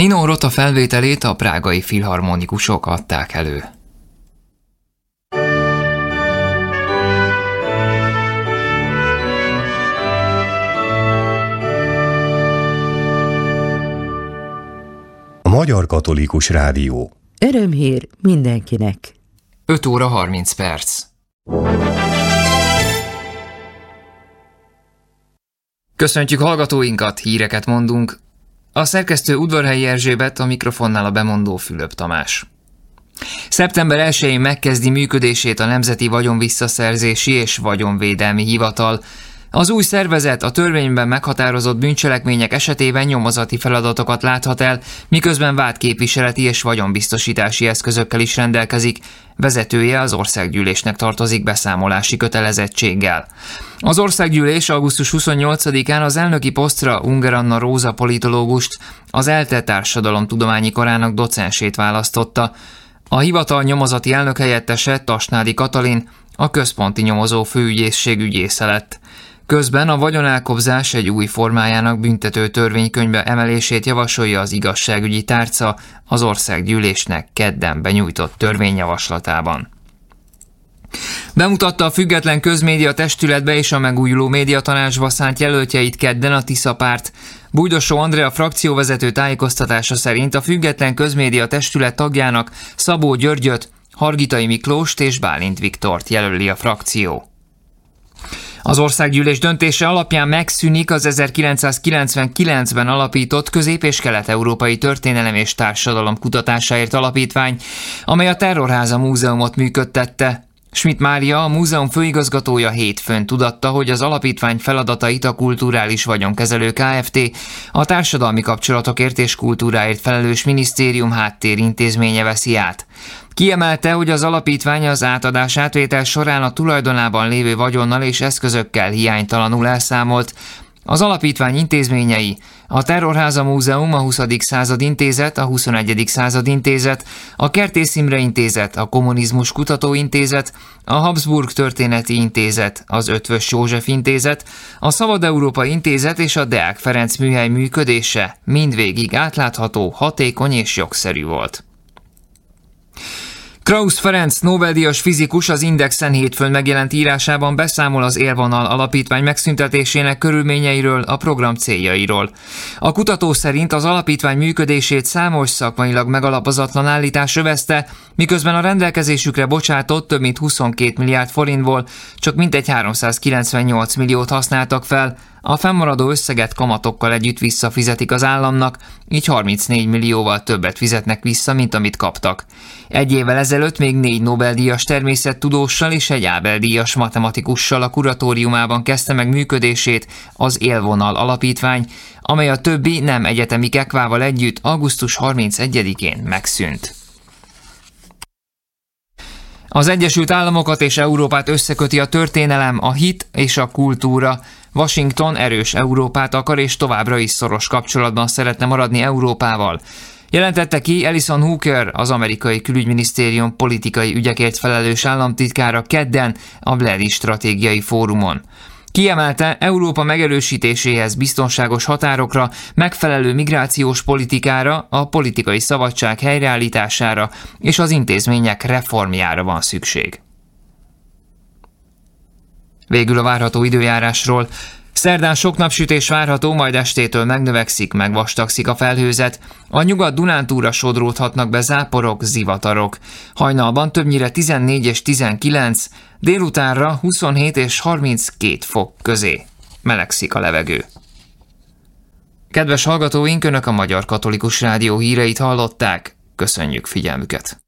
Nino Rota felvételét a prágai filharmonikusok adták elő. A Magyar Katolikus Rádió. Örömhír mindenkinek. 5 óra 30 perc. Köszöntjük hallgatóinkat, híreket mondunk. A szerkesztő Udvarhelyi Erzsébet, a mikrofonnál a bemondó Fülöp Tamás. Szeptember 1-én megkezdi működését a Nemzeti Vagyonvisszaszerzési és Vagyonvédelmi Hivatal. Az új szervezet a törvényben meghatározott bűncselekmények esetében nyomozati feladatokat láthat el, miközben vádképviseleti és vagyonbiztosítási eszközökkel is rendelkezik. Vezetője az Országgyűlésnek tartozik beszámolási kötelezettséggel. Az Országgyűlés augusztus 28-án az elnöki posztra Unger Anna Róza politológust, az ELTE társadalomtudományi karának docensét választotta. A hivatal nyomozati elnökhelyettese Tasnádi Katalin a központi nyomozó főügyészség ügyésze lett. Közben a vagyonelkobzás egy új formájának büntető törvénykönyvbe emelését javasolja az igazságügyi tárca az Országgyűlésnek kedden benyújtott törvényjavaslatában. Bemutatta a Független Közmédia Testületbe és a Megújuló Médiatanácsba szánt jelöltjeit kedden a Tisza párt. Bújdosó Andrea frakcióvezető tájékoztatása szerint a Független Közmédia Testület tagjának Szabó Györgyöt, Hargitai Miklóst és Bálint Viktort jelöli a frakció. Az Országgyűlés döntése alapján megszűnik az 1999-ben alapított Közép- és Kelet-Európai Történelem és Társadalom Kutatásáért Alapítvány, amely a Terrorháza Múzeumot működtette. Schmidt Mária, a múzeum főigazgatója hétfőn tudatta, hogy az alapítvány feladatait a Kulturális Vagyonkezelő Kft., a társadalmi kapcsolatokért és kultúráért felelős minisztérium háttérintézménye veszi át. Kiemelte, hogy az alapítvány az átadás-átvétel során a tulajdonában lévő vagyonnal és eszközökkel hiánytalanul elszámolt. Az alapítvány intézményei, a Terrorháza Múzeum, a 20. század intézet, a 21. század intézet, a Kertész Imre Intézet, a Kommunizmus Kutatóintézet, a Habsburg Történeti Intézet, az Eötvös József Intézet, a Szabad Európa Intézet és a Deák Ferenc műhely működése mindvégig átlátható, hatékony és jogszerű volt. Krausz Ferenc Nobel-díjas fizikus az Indexen hétfőn megjelent írásában beszámol az Élvonal alapítvány megszüntetésének körülményeiről, a program céljairól. A kutató szerint az alapítvány működését számos szakmailag megalapozatlan állítás övezte, miközben a rendelkezésükre bocsátott több mint 22 milliárd forintból csak mintegy 398 milliót használtak fel, a fennmaradó összeget kamatokkal együtt visszafizetik az államnak, így 34 millióval többet fizetnek vissza, mint amit kaptak. Egy évvel ezelőtt még 4 Nobel-díjas természettudóssal és egy Ábel-díjas matematikussal a kuratóriumában kezdte meg működését az Élvonal alapítvány, amely a többi nem egyetemi kekvával együtt augusztus 31-én megszűnt. Az Egyesült Államokat és Európát összeköti a történelem, a hit és a kultúra. Washington erős Európát akar és továbbra is szoros kapcsolatban szeretne maradni Európával. Jelentette ki Alison Hooker, az amerikai külügyminisztérium politikai ügyekért felelős államtitkára kedden a Blair stratégiai fórumon. Kiemelte, Európa megerősítéséhez biztonságos határokra, megfelelő migrációs politikára, a politikai szabadság helyreállítására és az intézmények reformjára van szükség. Végül a várható időjárásról. Szerdán sok napsütés várható, majd estétől megnövekszik, megvastagszik a felhőzet. A Nyugat-Dunántúlra sodródhatnak be záporok, zivatarok. Hajnalban többnyire 14 és 19, délutánra 27 és 32 fok közé. Melegszik a levegő. Kedves hallgatóink, Önök a Magyar Katolikus Rádió híreit hallották. Köszönjük figyelmüket!